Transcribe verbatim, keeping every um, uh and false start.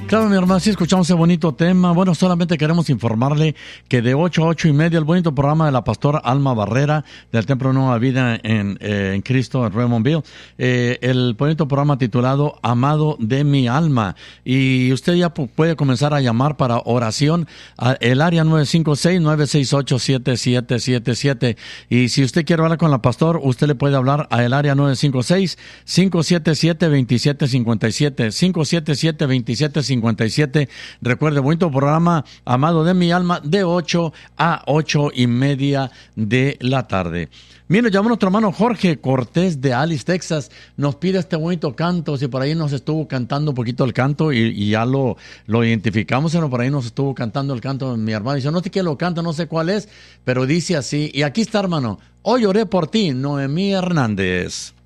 Claro, mi hermano, sí escuchamos ese bonito tema. Bueno, solamente queremos informarle que de ocho a ocho y media el bonito programa de la pastora Alma Barrera del Templo Nueva Vida en, eh, en Cristo, en Raymondville, eh, el bonito programa titulado Amado de mi alma. Y usted ya puede comenzar a llamar para oración a el área nueve cinco seis, nueve seis ocho, siete siete siete siete. Y si usted quiere hablar con la pastor, usted le puede hablar a el área nueve cinco seis, cinco siete siete, dos siete cinco siete, cinco siete siete, dos siete cinco siete. Recuerde, bonito programa Amado de mi alma de ocho a ocho y media de la tarde. Mire, llama nuestro hermano Jorge Cortés de Alice, Texas. Nos pide este bonito canto. Si por ahí nos estuvo cantando un poquito el canto y, y ya lo, lo identificamos, pero por ahí nos estuvo cantando el canto mi hermano. Dice, no sé quién lo canta, no sé cuál es, pero dice así. Y aquí está, hermano. Hoy oré por ti, Noemí Hernández.